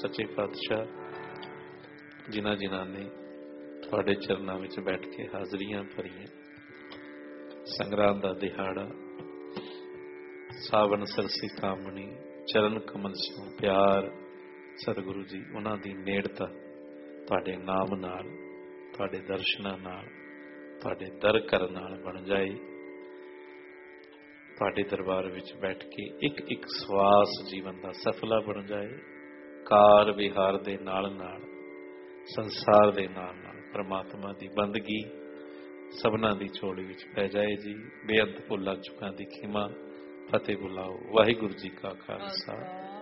सच्चे पातशाह जिन्हां जिन्हां ने तुहाडे चरनां विच बैठ के हाज़रियां भरीਆਂ संगरांद दा दिहाड़ा सावन सरसी कामनी चरण कमल सों प्यार सतगुरु जी उन्हां दी नेड़ता तुहाडे नाम नाल तुहाडे दर्शनां नाल तुहाडे दर करन नाल बन जाए। तुहाडे दरबार विच बैठ के एक एक सवास जीवन दा सफला बन जाए। कार विहार दे नाल नाल संसार दे नाल नाल परमात्मा दी बंदगी सबना दी झोली विच पै जाए जी। बेअंत भुल्लां चुकां दी खिमा फतेह बुलाओ। वाहिगुरू जी का खालसा